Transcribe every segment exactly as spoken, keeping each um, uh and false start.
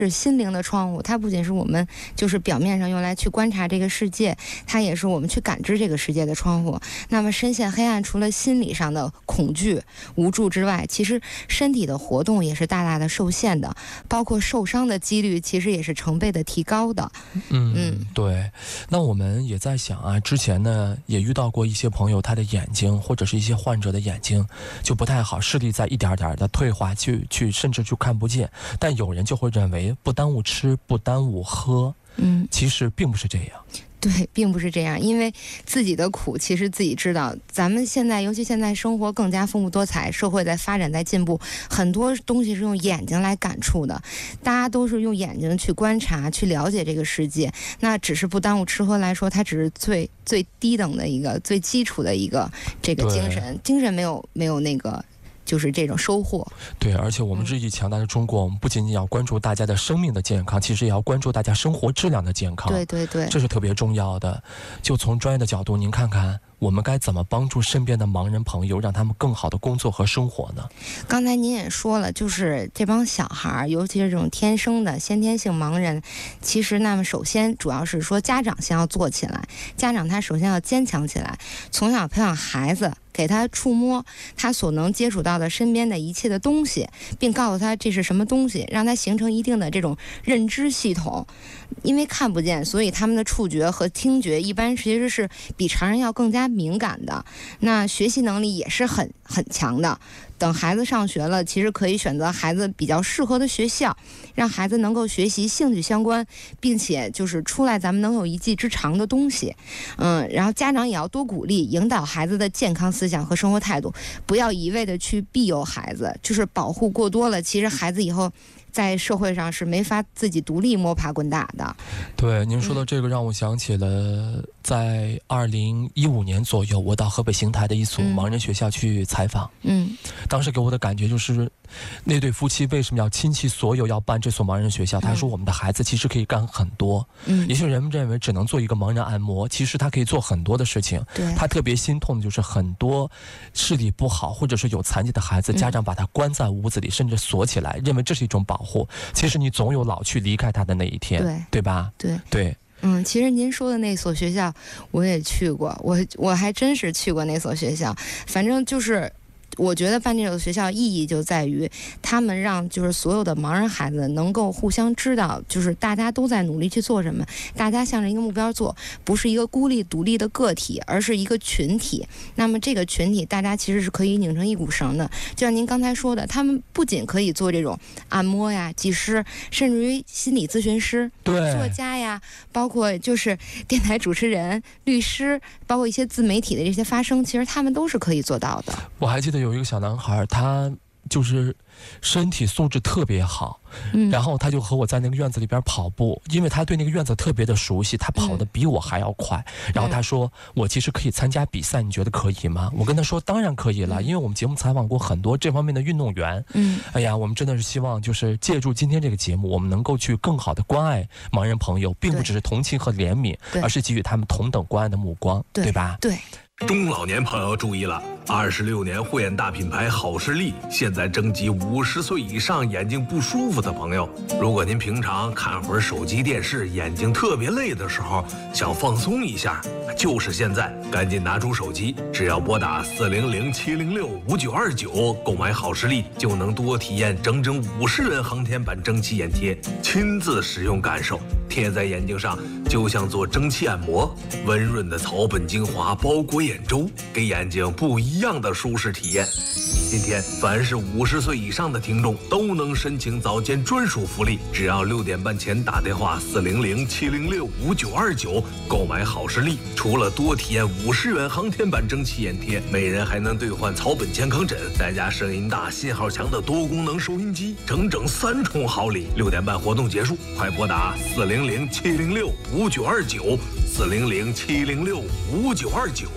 是心灵的窗户，它不仅是我们就是表面上用来去观察这个世界，它也是我们去感知这个世界的窗户。那么深陷黑暗，除了心理上的恐惧无助之外，其实身体的活动也是大大的受限的，包括受伤的几率其实也是成倍的提高的。 嗯嗯，对。那我们也在想啊，之前呢也遇到过一些朋友，他的眼睛或者是一些患者的眼睛就不太好，视力在一点点的退化，去去甚至就看不见。但有人就会认为不耽误吃，不耽误喝，嗯，其实并不是这样。 对，并不是这样，因为自己的苦其实自己知道。咱们现在，尤其现在生活更加丰富多彩，社会在发展在进步，很多东西是用眼睛来感触的，大家都是用眼睛去观察、去了解这个世界。那只是不耽误吃喝来说，它只是最最低等的一个、最基础的一个这个精神，精神没有没有那个。就是这种收获。 对，而且我们日益强大的中国，我们不仅仅要关注大家的生命的健康，其实也要关注大家生活质量的健康。 对对对， 这是特别重要的。就从专业的角度，您看看我们该怎么帮助身边的盲人朋友，让他们更好的工作和生活呢？ 刚才您也说了，就是这帮小孩，尤其是这种天生的先天性盲人，其实那么首先主要是说家长先要做起来，家长他首先要坚强起来，从小培养孩子，给他触摸他所能接触到的身边的一切的东西，并告诉他这是什么东西，让他形成一定的这种认知系统。因为看不见，所以他们的触觉和听觉一般其实是比常人要更加敏感的。那学习能力也是很很强的。等孩子上学了，其实可以选择孩子比较适合的学校，让孩子能够学习兴趣相关，并且就是出来咱们能有一技之长的东西。嗯，然后家长也要多鼓励引导孩子的健康思想和生活态度，不要一味的去庇佑孩子，就是保护过多了，其实孩子以后在社会上是没法自己独立摸爬滚打的。 对，您说的这个让我想起了在二零一五年左右，我到河北邢台的一所盲人学校去采访。嗯，当时给我的感觉就是，那对夫妻为什么要倾其所有要办这所盲人学校？他说我们的孩子其实可以干很多。嗯，也许人们认为只能做一个盲人按摩，其实他可以做很多的事情。对，他特别心痛的就是很多视力不好或者是有残疾的孩子，家长把他关在屋子里，甚至锁起来，认为这是一种保护。其实你总有老去离开他的那一天，对对吧？对对。 嗯，其实您说的那所学校我也去过，我我还真是去过那所学校，反正就是我觉得办这所学校意义就在于他们让就是所有的盲人孩子能够互相知道，就是大家都在努力去做什么，大家向着一个目标做，不是一个孤立独立的个体，而是一个群体。那么这个群体大家其实是可以拧成一股绳的，就像您刚才说的，他们不仅可以做这种按摩呀、技师，甚至于心理咨询师、对作家呀，包括就是电台主持人、律师，包括一些自媒体的这些发声，其实他们都是可以做到的。 我还记得有一个小男孩，他就是身体素质特别好，嗯，然后他就和我在那个院子里边跑步，因为他对那个院子特别的熟悉，他跑得比我还要快。嗯、然后他说：“我其实可以参加比赛，你觉得可以吗？”我跟他说：“当然可以了，因为我们节目采访过很多这方面的运动员。嗯，哎呀，我们真的是希望就是借助今天这个节目，我们能够去更好的关爱盲人朋友，并不只是同情和怜悯，而是给予他们同等关爱的目光， 对, 对吧？” 对。 中老年朋友注意了，二十六年护眼大品牌好视力现在征集五十岁以上眼睛不舒服的朋友。如果您平常看会儿手机电视，眼睛特别累的时候，想放松一下，就是现在，赶紧拿出手机，只要拨打四零零七零六五九二九购买好视力，就能多体验整整五十元航天版蒸汽眼贴，亲自使用感受，贴在眼睛上就像做蒸汽按摩，温润的草本精华包裹眼周，给眼睛不一样的舒适体验。今天凡是五十岁以上的听众都能申请早间专属福利，只要六点半前打电话四零零七零六五九二九购买好视力，除了多体验五十元航天版蒸汽眼贴，每人还能兑换草本健康枕，再加声音大、信号强的多功能收音机，整整三重好礼。六点半活动结束，快拨打四零零七零六五九二九四零零七零六五九二九。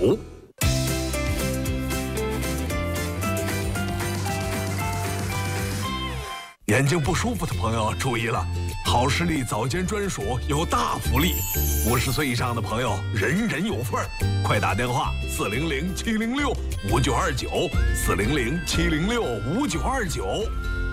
眼睛不舒服的朋友注意了，好视力早间专属有大福利，五十岁以上的朋友人人有份儿，快打电话四零零七零六五九二九四零零七零六五九二九。